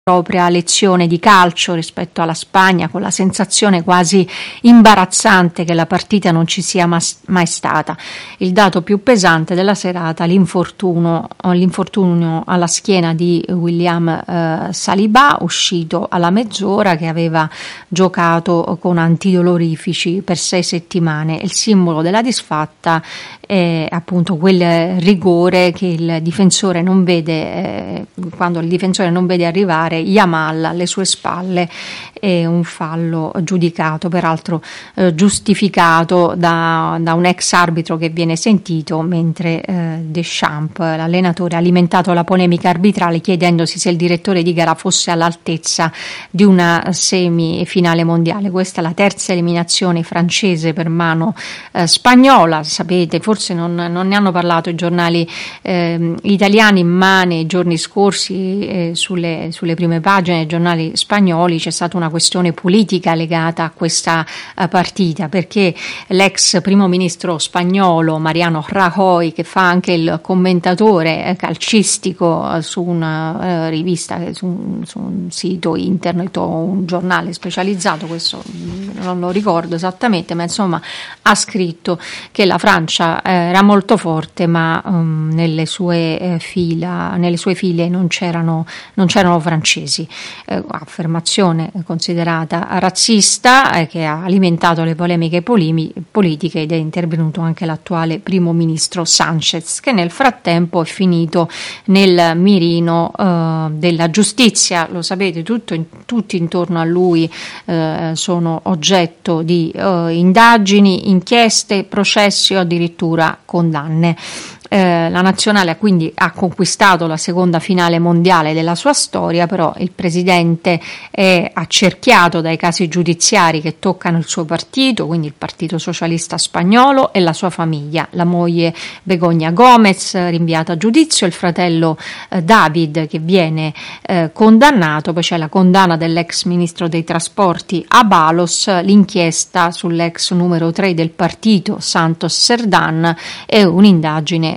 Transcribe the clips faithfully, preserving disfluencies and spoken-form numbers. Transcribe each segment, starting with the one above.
propria lezione di calcio rispetto alla Spagna, con la sensazione quasi imbarazzante che la partita non ci sia mai stata. Il dato più pesante della serata, l'infortunio, l'infortunio alla schiena di William eh, Saliba, uscito alla mezz'ora, che aveva giocato con antidolorifici per sei settimane. Il simbolo della disfatta è appunto quel rigore che il difensore non vede, eh, quando il difensore non vede arrivare Yamal alle sue spalle, è un fallo giudicato, peraltro eh, giustificato da, da un ex arbitro che viene sentito, mentre eh, Deschamps, l'allenatore, ha alimentato la polemica arbitrale chiedendosi se il direttore di gara fosse all'altezza di una semifinale mondiale. Questa è la terza eliminazione francese per mano eh, spagnola. Sapete, forse non, non ne hanno parlato i giornali eh, italiani, ma nei giorni scorsi eh, sulle, sulle prime pagine dei giornali spagnoli c'è stata una questione politica legata a questa uh, partita, perché l'ex primo ministro spagnolo Mariano Rajoy, che fa anche il commentatore eh, calcistico uh, su una uh, rivista, su un, su un sito internet o un giornale specializzato, questo non lo ricordo esattamente, ma insomma ha scritto che la Francia eh, era molto forte, ma um, nelle sue eh, fila, nelle sue file non c'erano, non c'erano francesi. Eh, affermazione considerata razzista eh, che ha alimentato le polemiche polimi, politiche, ed è intervenuto anche l'attuale primo ministro Sánchez, che nel frattempo è finito nel mirino eh, della giustizia. Lo sapete, tutto, in, tutti intorno a lui eh, sono oggetto di eh, indagini, inchieste, processi o addirittura condanne. Eh, la nazionale quindi ha conquistato la seconda finale mondiale della sua storia, però il presidente è accerchiato dai casi giudiziari che toccano il suo partito, quindi il Partito Socialista Spagnolo, e la sua famiglia. La moglie Begoña Gómez rinviata a giudizio, il fratello eh, David che viene eh, condannato, poi c'è la condanna dell'ex ministro dei trasporti Abalos, l'inchiesta sull'ex numero tre del partito Santos Cerdán e un'indagine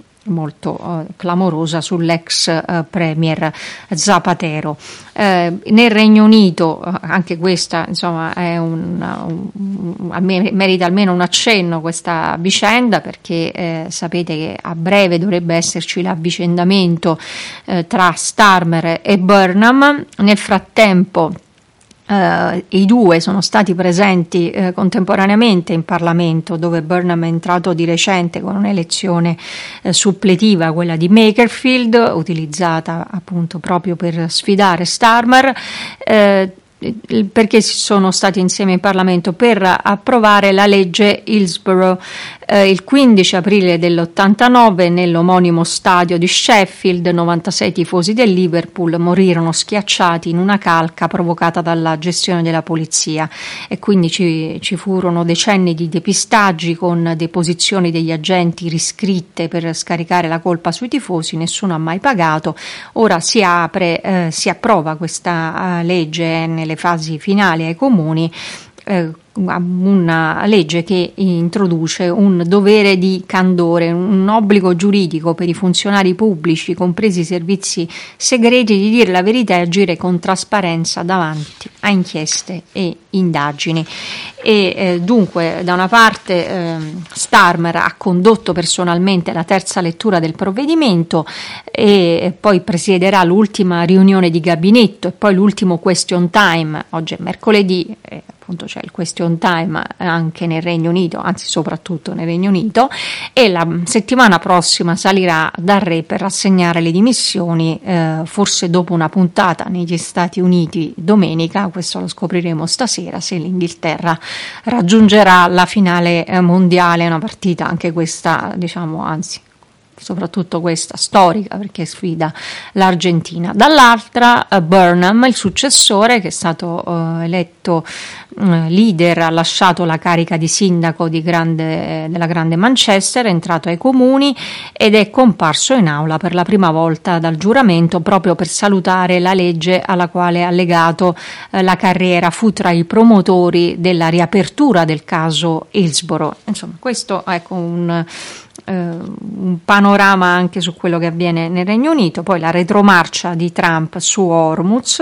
molto eh, clamorosa sull'ex eh, premier Zapatero. Eh, nel Regno Unito, anche questa insomma è un, un, un, merita almeno un accenno questa vicenda, perché eh, sapete che a breve dovrebbe esserci l'avvicendamento eh, tra Starmer e Burnham. Nel frattempo Uh, i due sono stati presenti uh, contemporaneamente in Parlamento, dove Burnham è entrato di recente con un'elezione uh, suppletiva, quella di Makerfield, utilizzata appunto proprio per sfidare Starmer, uh, perché sono stati insieme in Parlamento per approvare la legge Hillsborough. Eh, il quindici aprile dell'ottantanove nell'omonimo stadio di Sheffield novantasei tifosi del Liverpool morirono schiacciati in una calca provocata dalla gestione della polizia, e quindi ci, ci furono decenni di depistaggi con deposizioni degli agenti riscritte per scaricare la colpa sui tifosi. Nessuno ha mai pagato. Ora si apre, eh, si approva questa uh, legge nelle fasi finali ai comuni, eh, una legge che introduce un dovere di candore, un obbligo giuridico per i funzionari pubblici, compresi i servizi segreti, di dire la verità e agire con trasparenza davanti a inchieste e indagini. E eh, dunque, da una parte eh, Starmer ha condotto personalmente la terza lettura del provvedimento e poi presiederà l'ultima riunione di gabinetto e poi l'ultimo question time. Oggi è mercoledì, eh, appunto c'è il question time anche nel Regno Unito, anzi soprattutto nel Regno Unito, e la settimana prossima salirà dal re per rassegnare le dimissioni, eh, forse dopo una puntata negli Stati Uniti domenica. Questo lo scopriremo stasera, se l'Inghilterra raggiungerà la finale mondiale, una partita anche questa, diciamo, anzi soprattutto questa storica, perché sfida l'Argentina. Dall'altra uh, Burnham, il successore, che è stato uh, eletto uh, leader, ha lasciato la carica di sindaco di grande, della grande Manchester, è entrato ai comuni ed è comparso in aula per la prima volta dal giuramento, proprio per salutare la legge alla quale ha legato uh, la carriera. Fu tra i promotori della riapertura del caso Hillsborough. Insomma, questo è ecco, un eh, un panorama anche su quello che avviene nel Regno Unito, poi la retromarcia di Trump su Hormuz,